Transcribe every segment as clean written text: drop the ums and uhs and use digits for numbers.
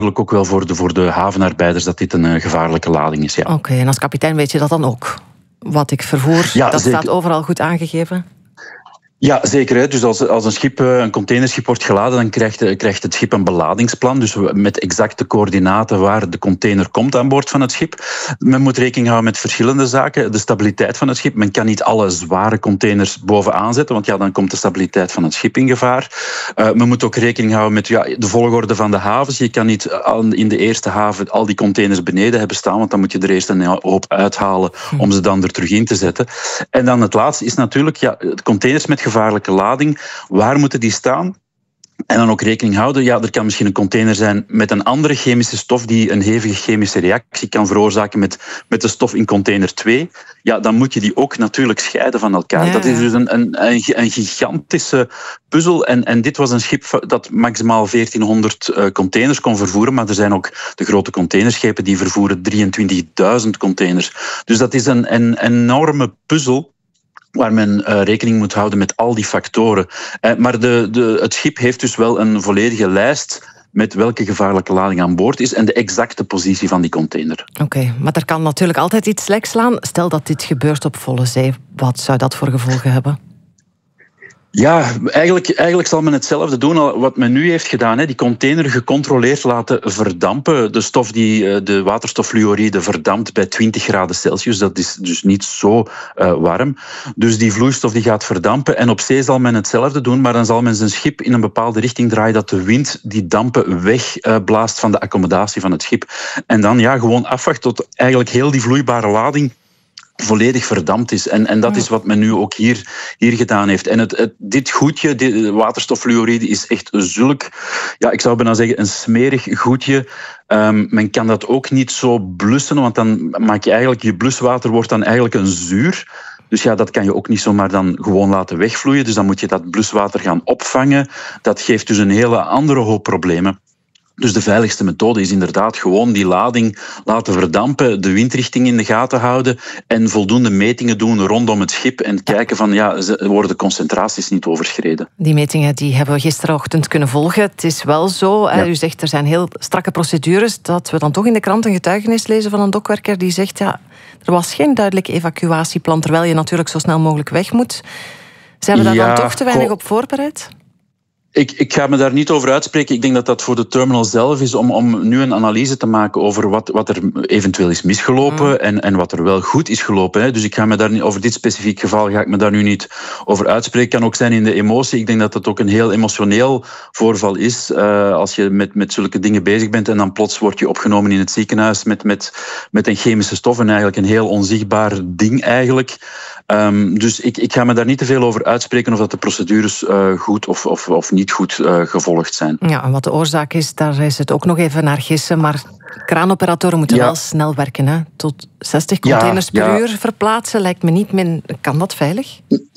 ook wel voor de havenarbeiders dat dit een gevaarlijke lading is. Ja. Oké, en als kapitein weet je dat dan ook? Wat ik vervoer, Ja, dat zeker. staat overal goed aangegeven? Ja, zeker. Hè. Dus als een containerschip wordt geladen, dan krijgt het schip een beladingsplan. Dus met exacte coördinaten waar de container komt aan boord van het schip. Men moet rekening houden met verschillende zaken. De stabiliteit van het schip. Men kan niet alle zware containers bovenaan zetten, want dan komt de stabiliteit van het schip in gevaar. Men moet ook rekening houden met de volgorde van de havens. Je kan niet in de eerste haven al die containers beneden hebben staan, want dan moet je er eerst een hoop uithalen om ze dan er terug in te zetten. En dan het laatste is natuurlijk, de containers met gevaarlijke lading, waar moeten die staan? En dan ook rekening houden, er kan misschien een container zijn met een andere chemische stof die een hevige chemische reactie kan veroorzaken met de stof in container 2. Ja, dan moet je die ook natuurlijk scheiden van elkaar. Ja. Dat is dus een gigantische puzzel. En dit was een schip dat maximaal 1400 containers kon vervoeren, maar er zijn ook de grote containerschepen die vervoeren 23.000 containers. Dus dat is een enorme puzzel waar men rekening moet houden met al die factoren. Maar het schip heeft dus wel een volledige lijst met welke gevaarlijke lading aan boord is en de exacte positie van die container. Oké, maar er kan natuurlijk altijd iets lek slaan. Stel dat dit gebeurt op volle zee. Wat zou dat voor gevolgen hebben? Ja, eigenlijk zal men hetzelfde doen wat men nu heeft gedaan. Die container gecontroleerd laten verdampen. De stof de waterstoffluoride verdampt bij 20 graden Celsius. Dat is dus niet zo warm. Dus die vloeistof die gaat verdampen. En op zee zal men hetzelfde doen, maar dan zal men zijn schip in een bepaalde richting draaien dat de wind die dampen wegblaast van de accommodatie van het schip. En dan gewoon afwachten tot eigenlijk heel die vloeibare lading volledig verdampt is. En dat is wat men nu ook hier gedaan heeft. En dit goedje, de waterstoffluoride, is echt zulk, ik zou bijna zeggen, een smerig goedje. Men kan dat ook niet zo blussen, want dan maak je eigenlijk, je bluswater wordt dan eigenlijk een zuur. Dus dat kan je ook niet zomaar dan gewoon laten wegvloeien. Dus dan moet je dat bluswater gaan opvangen. Dat geeft dus een hele andere hoop problemen. Dus de veiligste methode is inderdaad gewoon die lading laten verdampen, de windrichting in de gaten houden en voldoende metingen doen rondom het schip en kijken van worden de concentraties niet overschreden. Die metingen die hebben we gisterochtend kunnen volgen. Het is wel zo, u zegt er zijn heel strakke procedures, dat we dan toch in de krant een getuigenis lezen van een dokwerker die zegt er was geen duidelijk evacuatieplan, terwijl je natuurlijk zo snel mogelijk weg moet. Zijn we daar dan toch te weinig op voorbereid? Ik ga me daar niet over uitspreken. Ik denk dat dat voor de terminal zelf is om nu een analyse te maken over wat er eventueel is misgelopen en wat er wel goed is gelopen. Dus ik ga me daar niet, over dit specifiek geval ga ik me daar nu niet over uitspreken. Kan ook zijn in de emotie. Ik denk dat het ook een heel emotioneel voorval is. Als je met zulke dingen bezig bent en dan plots word je opgenomen in het ziekenhuis met een chemische stof en eigenlijk een heel onzichtbaar ding eigenlijk. Dus ik ga me daar niet te veel over uitspreken of dat de procedures goed of niet goed gevolgd zijn. Ja, en wat de oorzaak is, daar is het ook nog even naar gissen. Maar kraanoperatoren moeten wel snel werken. Hè? Tot 60 containers per uur verplaatsen lijkt me niet min. Kan dat veilig?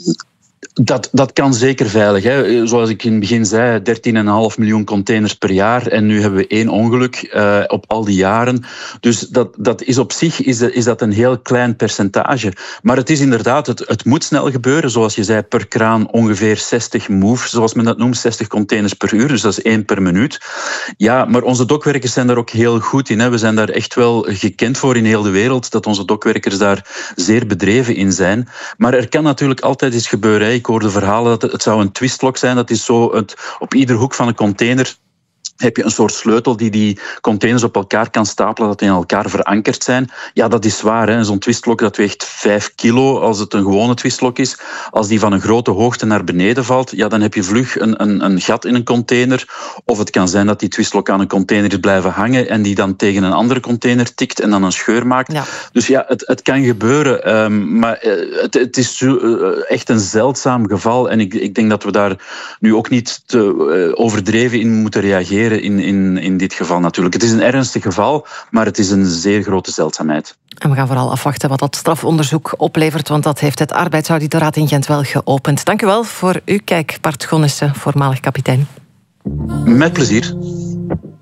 Dat kan zeker veilig. Hè. Zoals ik in het begin zei, 13,5 miljoen containers per jaar. En nu hebben we 1 ongeluk op al die jaren. Dus dat is op zich is dat een heel klein percentage. Maar het is inderdaad, het moet snel gebeuren. Zoals je zei, per kraan ongeveer 60 moves, zoals men dat noemt, 60 containers per uur. Dus dat is 1 per minuut. Ja, maar onze dokwerkers zijn daar ook heel goed in. Hè. We zijn daar echt wel gekend voor in heel de wereld, dat onze dokwerkers daar zeer bedreven in zijn. Maar er kan natuurlijk altijd iets gebeuren. Ik hoorde verhalen dat het zou een twistlock zijn. Dat is zo op ieder hoek van een container heb je een soort sleutel die containers op elkaar kan stapelen, dat die in elkaar verankerd zijn. Ja, dat is waar. Hè. Zo'n twistlok dat weegt 5 kilo als het een gewone twistlok is. Als die van een grote hoogte naar beneden valt, dan heb je vlug een gat in een container. Of het kan zijn dat die twistlok aan een container is blijven hangen en die dan tegen een andere container tikt en dan een scheur maakt. Ja. Dus het kan gebeuren. Maar het is echt een zeldzaam geval. En ik denk dat we daar nu ook niet te overdreven in moeten reageren. In dit geval natuurlijk. Het is een ernstig geval, maar het is een zeer grote zeldzaamheid. En we gaan vooral afwachten wat dat strafonderzoek oplevert, want dat heeft het Arbeidsauditoraat in Gent wel geopend. Dank u wel voor uw kijk, Bart Gonnissen, voormalig kapitein. Met plezier.